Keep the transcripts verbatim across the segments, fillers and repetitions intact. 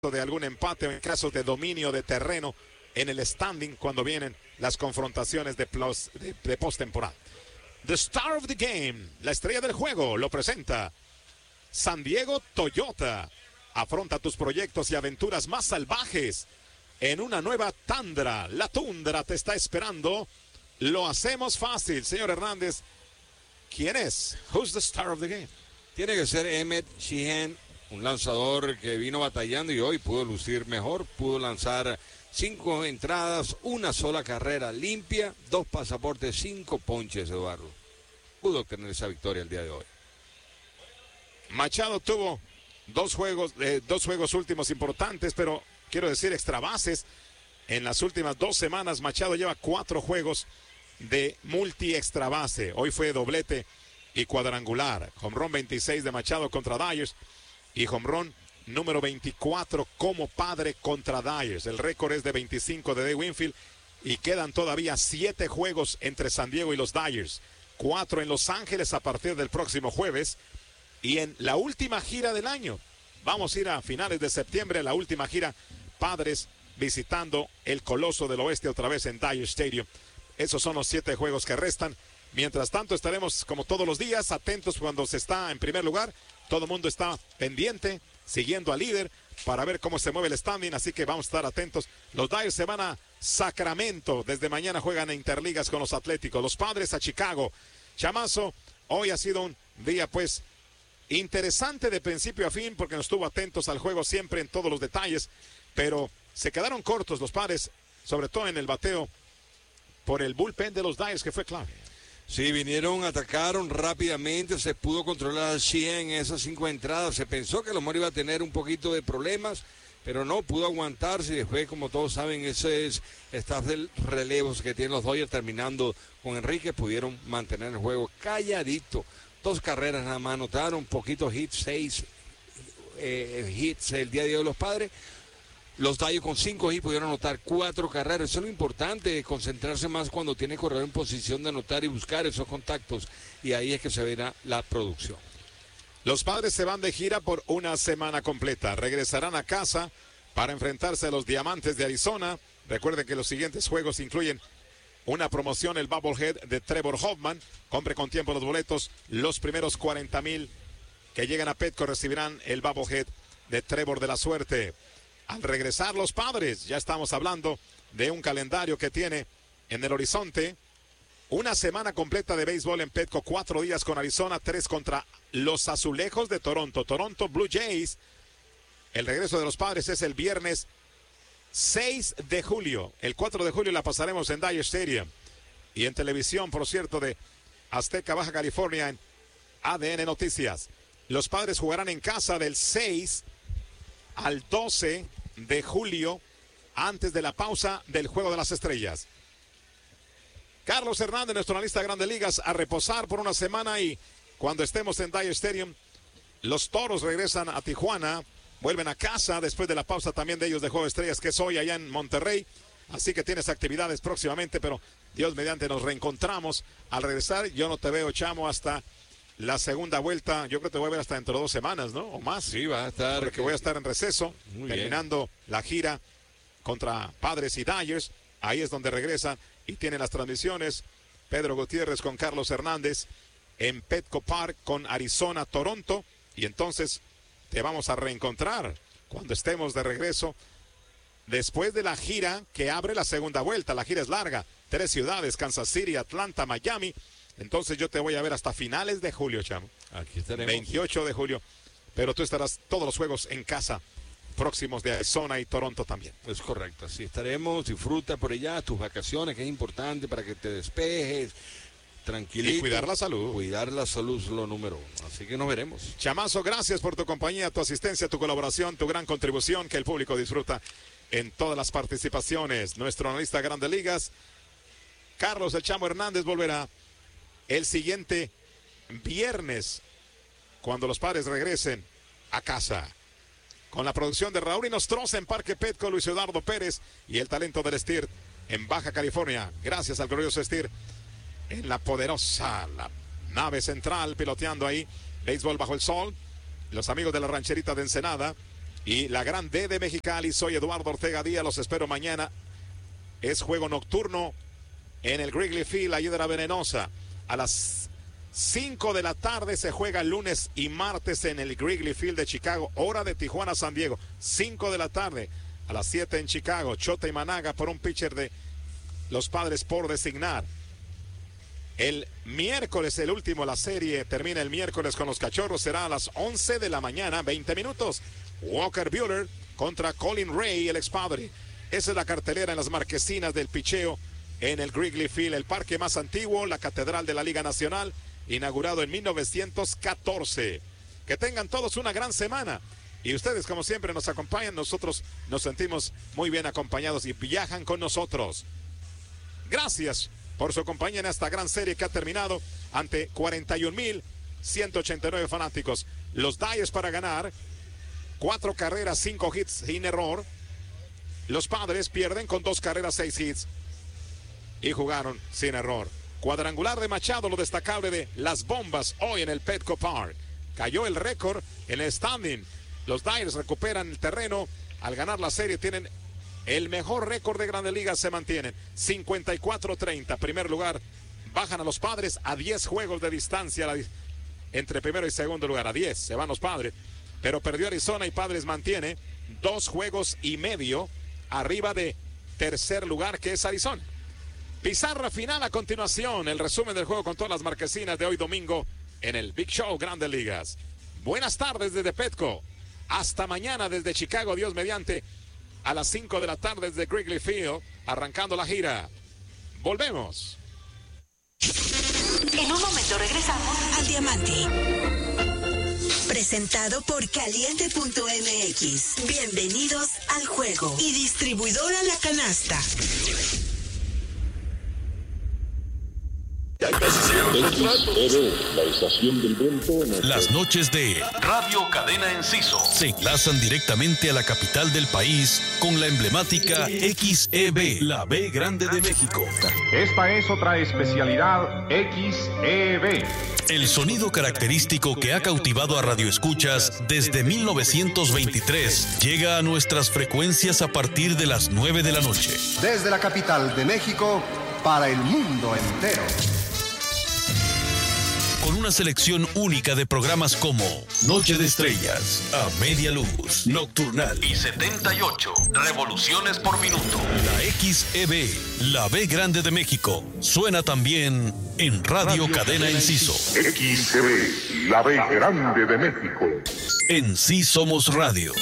de algún empate o en caso de dominio de terreno en el standing cuando vienen las confrontaciones de, plus, de, de postemporada. The Star of the Game, la estrella del juego, lo presenta San Diego Toyota. Afronta tus proyectos y aventuras más salvajes en una nueva Tundra. La Tundra te está esperando. Lo hacemos fácil, señor Hernández. ¿Quién es? Who's the star of the game? Tiene que ser Emmett Sheehan, un lanzador que vino batallando y hoy pudo lucir mejor. Pudo lanzar cinco entradas, una sola carrera limpia, dos pasaportes, cinco ponches, Eduardo. Pudo obtener esa victoria el día de hoy. Machado tuvo dos juegos, eh, dos juegos últimos importantes, pero quiero decir extra bases. En las últimas dos semanas Machado lleva cuatro juegos de multi extra base. Hoy fue doblete y cuadrangular. Home run veintiséis de Machado contra Dyers y home run número veinticuatro como padre contra Dyers. El récord es de veinticinco de Dave Winfield y quedan todavía siete juegos entre San Diego y los Dyers. Cuatro en Los Ángeles a partir del próximo jueves y en la última gira del año. Vamos a ir a finales de septiembre, la última gira, Padres visitando el Coloso del Oeste otra vez en Dyer Stadium. Esos son los siete juegos que restan. Mientras tanto estaremos como todos los días atentos cuando se está en primer lugar. Todo el mundo está pendiente, siguiendo al líder para ver cómo se mueve el standing, así que vamos a estar atentos. Los Dyers se van a Sacramento, desde mañana juegan en Interligas con los Atléticos. Los Padres a Chicago. Chamazo, hoy ha sido un día pues interesante de principio a fin porque nos estuvo atentos al juego siempre en todos los detalles, pero se quedaron cortos los Padres, sobre todo en el bateo por el bullpen de los Dyers que fue clave. Sí, vinieron, atacaron rápidamente, se pudo controlar al Sheehan en esas cinco entradas. Se pensó que a lo mejor iba a tener un poquito de problemas, pero no, pudo aguantarse y después, como todos saben, ese es staff de relevos que tienen los Dodgers terminando con Enrique, pudieron mantener el juego calladito. Dos carreras nada más anotaron, poquitos hits, seis eh, hits el día de hoy los Padres. Los Dodgers con cinco hits pudieron anotar cuatro carreras. Eso es lo importante, concentrarse más cuando tiene corredor en posición de anotar y buscar esos contactos. Y ahí es que se verá la producción. Los Padres se van de gira por una semana completa. Regresarán a casa para enfrentarse a los Diamantes de Arizona. Recuerden que los siguientes juegos incluyen una promoción, el Bubblehead de Trevor Hoffman. Compre con tiempo los boletos. Los primeros cuarenta mil que lleguen a Petco recibirán el Bubblehead de Trevor de la Suerte. Al regresar los Padres, ya estamos hablando de un calendario que tiene en el horizonte una semana completa de béisbol en Petco, cuatro días con Arizona, tres contra los Azulejos de Toronto, Toronto Blue Jays. El regreso de los Padres es el viernes seis de julio, el cuatro de julio la pasaremos en Dyer Stadium y en televisión, por cierto, de Azteca Baja California en A D N Noticias. Los Padres jugarán en casa del seis al doce de julio, antes de la pausa del Juego de las Estrellas. Carlos Hernández, nuestro analista de Grandes Ligas, a reposar por una semana y cuando estemos en Dyer Stadium, los Toros regresan a Tijuana, vuelven a casa después de la pausa también de ellos de Juego de Estrellas, que es hoy allá en Monterrey. Así que tienes actividades próximamente, pero Dios mediante nos reencontramos. Al regresar, yo no te veo, Chamo, hasta la segunda vuelta. Yo creo que te voy a ver hasta dentro de dos semanas, ¿no? O más. Sí, va a estar. Porque voy a estar en receso, Muy terminando bien. la gira contra Padres y Dyers. Ahí es donde regresan y tienen las transmisiones. Pedro Gutiérrez con Carlos Hernández en Petco Park con Arizona, Toronto. Y entonces te vamos a reencontrar cuando estemos de regreso después de la gira que abre la segunda vuelta. La gira es larga. Tres ciudades, Kansas City, Atlanta, Miami. Entonces yo te voy a ver hasta finales de julio, Chamo. Aquí estaremos. veintiocho de julio. Pero tú estarás todos los juegos en casa próximos de Arizona y Toronto también. Es correcto, así estaremos. Disfruta por allá tus vacaciones, que es importante para que te despejes, tranquilito. Y cuidar la salud. Cuidar la salud es lo número uno. Así que nos veremos. Chamazo, gracias por tu compañía, tu asistencia, tu colaboración, tu gran contribución que el público disfruta en todas las participaciones. Nuestro analista de Grandes Ligas, Carlos El Chamo Hernández, volverá el siguiente viernes cuando los Padres regresen a casa. Con la producción de Raúl Inostroza en Parque Petco, Luis Eduardo Pérez y el talento del Steer en Baja California. Gracias al glorioso Steer en la poderosa la nave central piloteando ahí béisbol bajo el sol. Los amigos de la rancherita de Ensenada y la gran D de Mexicali. Soy Eduardo Ortega Díaz, los espero mañana. Es juego nocturno en el Wrigley Field, allí de la Venenosa. A las cinco de la tarde se juega el lunes y martes en el Wrigley Field de Chicago, hora de Tijuana, San Diego. cinco de la tarde, a las siete en Chicago. Chota y Managa por un pitcher de los Padres por designar. El miércoles, el último, la serie termina el miércoles con los Cachorros. Será a las once de la mañana, veinte minutos. Walker Buehler contra Colin Ray, el expadre. Esa es la cartelera en las marquesinas del picheo en el Wrigley Field, el parque más antiguo, la catedral de la Liga Nacional, inaugurado en mil novecientos catorce. Que tengan todos una gran semana. Y ustedes, como siempre, nos acompañan. Nosotros nos sentimos muy bien acompañados y viajan con nosotros. Gracias por su compañía en esta gran serie que ha terminado ante cuarenta y un mil ciento ochenta y nueve fanáticos. Los Dyers para ganar. Cuatro carreras, cinco hits sin error. Los Padres pierden con dos carreras, seis hits. Y jugaron sin error. Cuadrangular de Machado, lo destacable de las bombas hoy en el Petco Park. Cayó el récord en el standing. Los Dyers recuperan el terreno. Al ganar la serie tienen el mejor récord de Grandes Ligas, se mantienen. cincuenta y cuatro treinta. Primer lugar, bajan a los Padres a diez juegos de distancia. La, entre primero y segundo lugar, a diez se van los Padres. Pero perdió Arizona y Padres mantiene dos juegos y medio arriba de tercer lugar, que es Arizona. Pizarra final a continuación, el resumen del juego con todas las marquesinas de hoy domingo en el Big Show Grandes Ligas. Buenas tardes desde Petco. Hasta mañana desde Chicago, Dios mediante, a las cinco de la tarde desde Wrigley Field, arrancando la gira. Volvemos. En un momento regresamos al Diamante. Presentado por Caliente punto M X. Bienvenidos al juego. Y distribuidora La Canasta. La estación del viento. Las noches de Radio Cadena Enciso se enlazan directamente a la capital del país con la emblemática X E B, la B Grande de México. Esta es otra especialidad X E B. El sonido característico que ha cautivado a radioescuchas desde mil novecientos veintitrés llega a nuestras frecuencias a partir de las nueve de la noche. Desde la capital de México para el mundo entero. Con una selección única de programas como Noche de Estrellas, A Media Luz, Nocturnal y setenta y ocho Revoluciones por Minuto. La X E B, la B Grande de México, suena también en Radio, Radio Cadena Enciso. X E B, la B Grande de México. En Sí Somos Radio.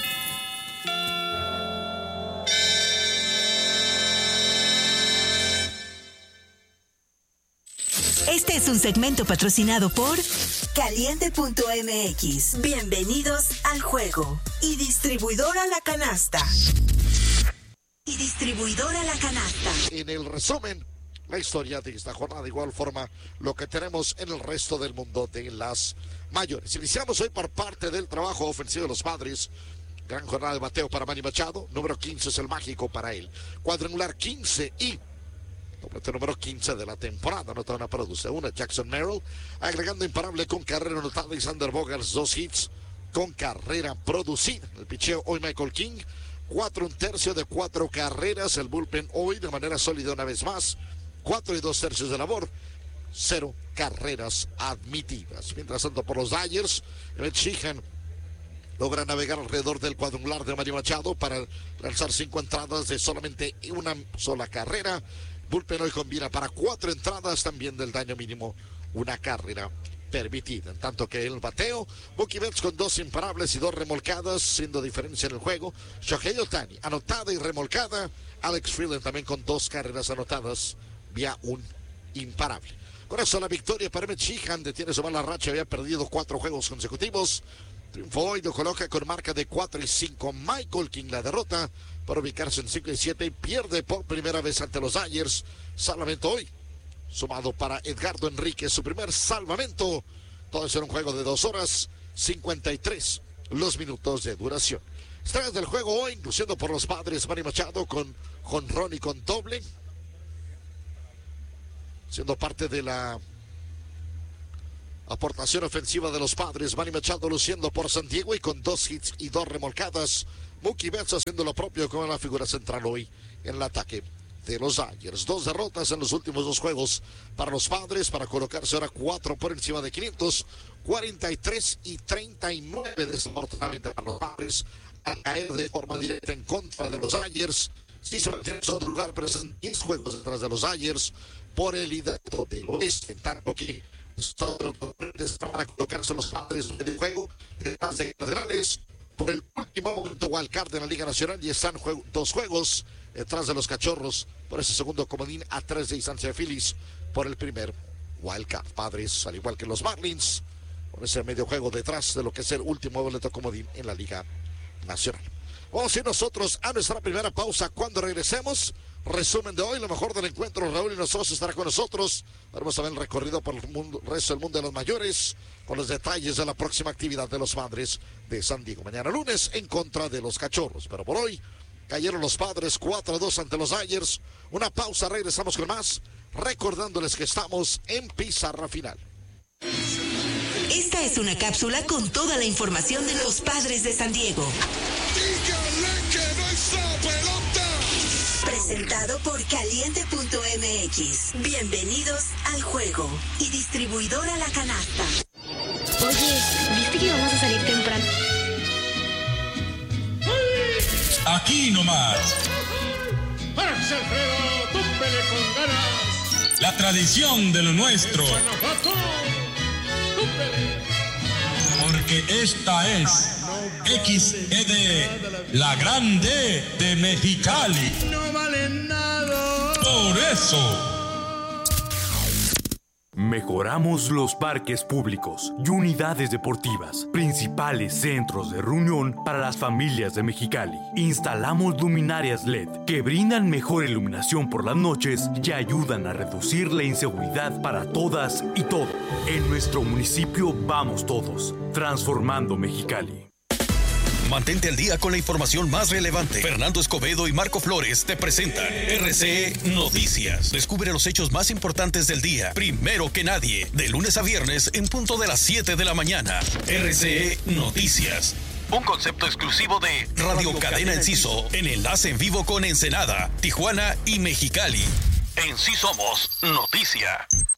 Este es un segmento patrocinado por Caliente punto M X. Bienvenidos al juego. Y distribuidora La Canasta. Y distribuidora La Canasta. En el resumen, la historia de esta jornada, de igual forma, lo que tenemos en el resto del mundo de las mayores. Iniciamos hoy por parte del trabajo ofensivo de los Padres. Gran jornada de bateo para Manny Machado. Número quince es el mágico para él. Cuadrangular quince y doblete número quince de la temporada. Anota una, produce una. Jackson Merrill agregando imparable con carrera anotada y Sander Bogaerts dos hits con carrera producida. El picheo hoy Michael King, cuatro un tercio de cuatro carreras. El bullpen hoy de manera sólida una vez más, cuatro y dos tercios de labor, cero carreras admitidas. Mientras tanto por los Dyers, Emmett Sheehan logra navegar alrededor del cuadrangular de Manny Machado para lanzar cinco entradas de solamente una sola carrera. Bullpen hoy combina para cuatro entradas, también del daño mínimo, una carrera permitida. En tanto que el bateo, Mookie Betts con dos imparables y dos remolcadas, siendo diferencia en el juego. Shohei Ohtani, anotada y remolcada. Alex Freeland también con dos carreras anotadas, vía un imparable. Con eso la victoria para Emmett Sheehan, detiene su mala racha, había perdido cuatro juegos consecutivos. Triunfó hoy, lo coloca con marca de cuatro y cinco. Michael King la derrota para ubicarse en cinco y siete y pierde por primera vez ante los Dyers. Salvamento hoy, sumado para Edgardo Enríquez, su primer salvamento. Todo eso en un juego de dos horas, cincuenta y tres los minutos de duración. Estrellas del juego hoy, incluyendo por los Padres, Manny Machado con jonrón y con doble, siendo parte de la Aportación ofensiva de los Padres. Manny Machado luciendo por San Diego y con dos hits y dos remolcadas. Mookie Betts haciendo lo propio con la figura central hoy en el ataque de los Dodgers. Dos derrotas en los últimos dos juegos para los Padres, para colocarse ahora cuatro por encima de quinientos. cuarenta y tres y treinta y nueve desafortunadamente para los Padres, a caer de forma directa en contra de los Dodgers. Sí se mantiene en segundo lugar, pero son diez juegos detrás de los Dodgers por el liderato del oeste, en tanto que van a colocarse los Padres en el juego detrás de Cardenales por el último momento wildcard en la Liga Nacional, y están juego, dos juegos detrás de los Cachorros por ese segundo comodín, a tres de distancia de Phillies por el primer wildcard. Padres, al igual que los Marlins, por ese medio juego detrás de lo que es el último boleto comodín en la Liga Nacional. Vamos a ir nosotros a nuestra primera pausa. Cuando regresemos, resumen de hoy, lo mejor del encuentro. Raúl y nosotros estará con nosotros. Vamos a ver el recorrido por el mundo, resto del mundo de los mayores, con los detalles de la próxima actividad de los Padres de San Diego. Mañana lunes en contra de los Cachorros. Pero por hoy cayeron los Padres cuatro a dos ante los Dodgers. Una pausa, regresamos con más, recordándoles que estamos en pizarra final. Esta es una cápsula con toda la información de los Padres de San Diego. ¡Dígale que no está pelota! Presentado por Caliente punto M X. Bienvenidos al juego. Y distribuidora La Canasta. Oye, ¿viste que vamos a salir temprano? Aquí nomás. ¡Árase, Alfredo! ¡Túmpele con ganas! La tradición de lo nuestro. ¡Guanajuato! ¡Túmpele! Porque esta es X E D, la grande de Mexicali. ¡No vale nada! Por eso. Mejoramos los parques públicos y unidades deportivas, principales centros de reunión para las familias de Mexicali. Instalamos luminarias L E D que brindan mejor iluminación por las noches y ayudan a reducir la inseguridad para todas y todos. En nuestro municipio vamos todos, transformando Mexicali. Mantente al día con la información más relevante. Fernando Escobedo y Marco Flores te presentan R C E Noticias. Descubre los hechos más importantes del día, primero que nadie, de lunes a viernes en punto de las siete de la mañana. R C E Noticias. Un concepto exclusivo de Radio, Radio Cadena Enciso, en enlace en vivo con Ensenada, Tijuana y Mexicali. En Sí Somos Noticia.